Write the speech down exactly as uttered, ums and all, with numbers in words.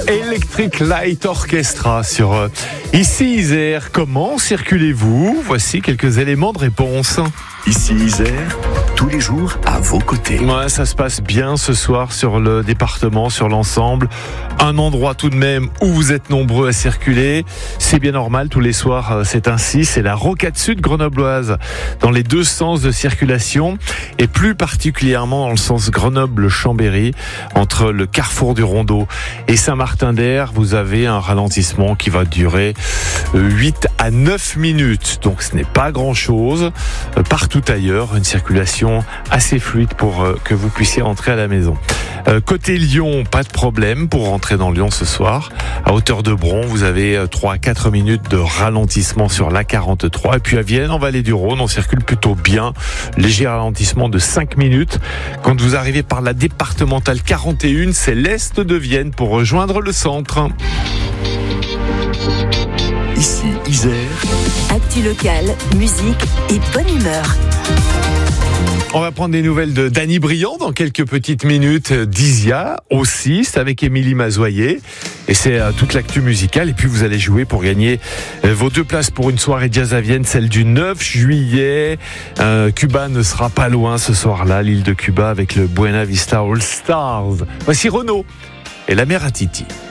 Electric Light Orchestra sur euh, Ici Isère. Comment circulez-vous? Voici quelques éléments de réponse. Ici Isère, tous les jours à vos côtés. Ouais, ça se passe bien ce soir sur le département, sur l'ensemble. Un endroit tout de même où vous êtes nombreux à circuler. C'est bien normal, tous les soirs c'est ainsi. C'est la rocade sud grenobloise dans les deux sens de circulation et plus particulièrement dans le sens Grenoble-Chambéry entre le carrefour du Rondeau et Saint-Martin-d'Air. Vous avez un ralentissement qui va durer huit à neuf minutes. Donc ce n'est pas grand-chose. Partout ailleurs, une circulation assez fluide pour euh, que vous puissiez rentrer à la maison. Euh, côté Lyon, pas de problème pour rentrer dans Lyon ce soir. À hauteur de Bron, vous avez euh, trois à quatre minutes de ralentissement sur l'A quarante-trois. Et puis à Vienne, en Vallée du Rhône, on circule plutôt bien. Léger ralentissement de cinq minutes. Quand vous arrivez par la départementale quarante et un, c'est l'est de Vienne pour rejoindre le centre. Ici Isère. Actu locale, musique et bonne humeur. On va prendre des nouvelles de Dany Briand dans quelques petites minutes. d'Isia aussi, c'est avec Émilie Mazoyer. Et c'est euh, toute l'actu musicale. Et puis vous allez jouer pour gagner euh, vos deux places pour une soirée jazz à Vienne, celle du neuf juillet. Euh, Cuba ne sera pas loin ce soir-là, l'île de Cuba avec le Buena Vista All Stars. Voici Renaud et la mère à Titi.